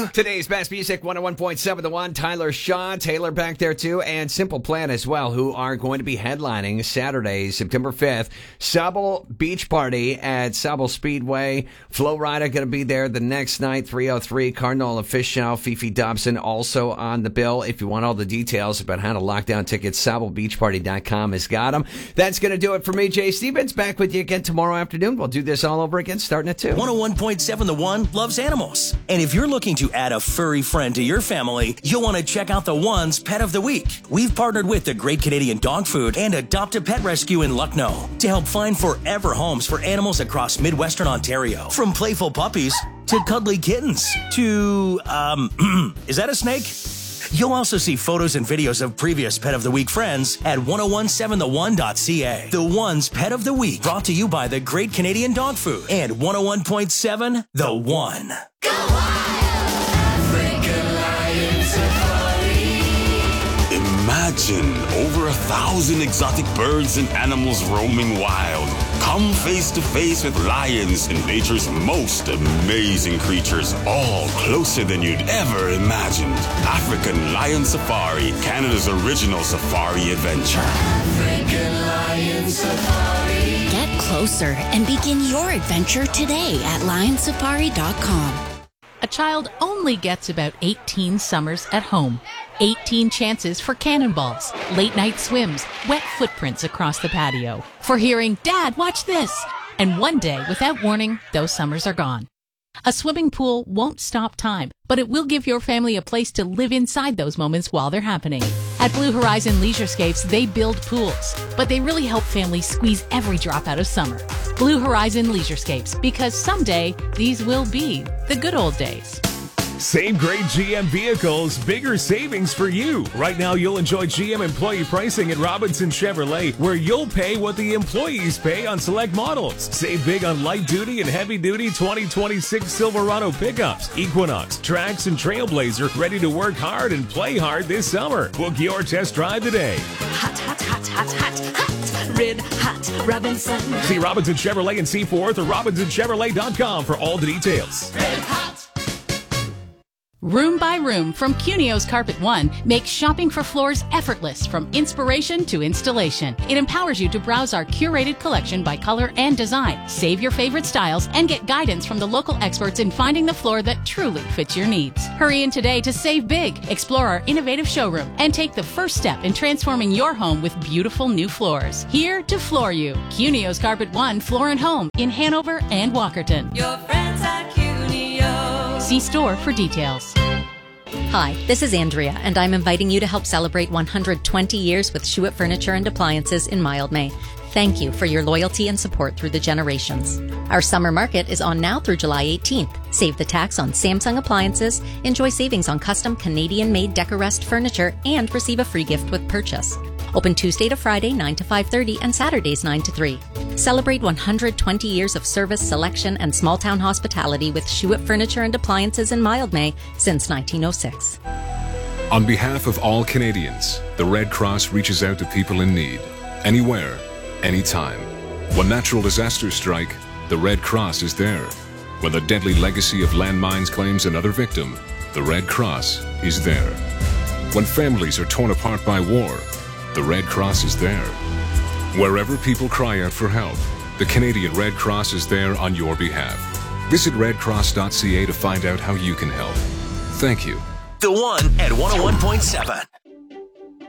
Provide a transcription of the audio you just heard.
Today's best music, 101.7 The One. Tyler Shaw, Taylor back there too, and Simple Plan as well, who are going to be headlining Saturday, September 5th. Sauble Beach Party at Sauble Speedway. Flo Rida going to be there the next night, 303. Cardinal Official, Fifi Dobson also on the bill. If you want all the details about how to lock down tickets, SaubleBeachParty.com has got them. That's going to do it for me, Jay Stevens. Back with you again tomorrow afternoon. We'll do this all over again starting at 2. 101.7 The One loves animals. And if you're looking to add a furry friend to your family, you'll want to check out The One's Pet of the Week. We've partnered with the Great Canadian Dog Food and Adopt a Pet Rescue in Lucknow to help find forever homes for animals across Midwestern Ontario. From playful puppies to cuddly kittens to, is that a snake? You'll also see photos and videos of previous Pet of the Week friends at 1017thone.ca. The One's Pet of the Week, brought to you by the Great Canadian Dog Food and 101.7 The One. Go wild, African Lion Safari. Imagine over 1,000 exotic birds and animals roaming wild. Come face to face with lions and nature's most amazing creatures, all closer than you'd ever imagined. African Lion Safari, Canada's original safari adventure. African Lion Safari. Get closer and begin your adventure today at lionsafari.com. A child only gets about 18 summers at home. 18 chances for cannonballs, late-night swims, wet footprints across the patio, for hearing, "Dad, watch this!" And one day, without warning, those summers are gone. A swimming pool won't stop time, but it will give your family a place to live inside those moments while they're happening. At Blue Horizon Leisurescapes, they build pools, but they really help families squeeze every drop out of summer. Blue Horizon Leisurescapes, because someday these will be the good old days. Same great GM vehicles, bigger savings for you. Right now, you'll enjoy GM employee pricing at Robinson Chevrolet, where you'll pay what the employees pay on select models. Save big on light-duty and heavy-duty 2026 Silverado pickups, Equinox, Trax, and Trailblazer, ready to work hard and play hard this summer. Book your test drive today. Hot, hot, hot, hot, hot, hot. Red hot Robinson. See Robinson Chevrolet in Seaforth or RobinsonChevrolet.com for all the details. Red hot. Room by Room from Cunio's Carpet One makes shopping for floors effortless from inspiration to installation. It empowers you to browse our curated collection by color and design, save your favorite styles, and get guidance from the local experts in finding the floor that truly fits your needs. Hurry in today to save big, explore our innovative showroom, and take the first step in transforming your home with beautiful new floors. Here to floor you. Cunio's Carpet One Floor and Home in Hanover and Walkerton. Your friends are Cunio. See store for details. Hi, this is Andrea, and I'm inviting you to help celebrate 120 years with Schuett Furniture and Appliances in Mildmay. Thank you for your loyalty and support through the generations. Our summer market is on now through July 18th. Save the tax on Samsung appliances, enjoy savings on custom Canadian-made Decorest furniture, and receive a free gift with purchase. Open Tuesday to Friday, 9 to 5:30, and Saturdays, 9 to 3. Celebrate 120 years of service, selection, and small-town hospitality with Schuett Furniture and Appliances in Mildmay since 1906. On behalf of all Canadians, the Red Cross reaches out to people in need, anywhere, anytime. When natural disasters strike, the Red Cross is there. When the deadly legacy of landmines claims another victim, the Red Cross is there. When families are torn apart by war, the Red Cross is there. Wherever people cry out for help, the Canadian Red Cross is there on your behalf. Visit redcross.ca to find out how you can help. Thank you. The One at 101.7.